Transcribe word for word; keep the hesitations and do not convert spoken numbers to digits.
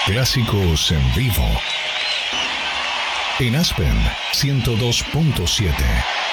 Clásicos en vivo. En Aspen ciento dos punto siete.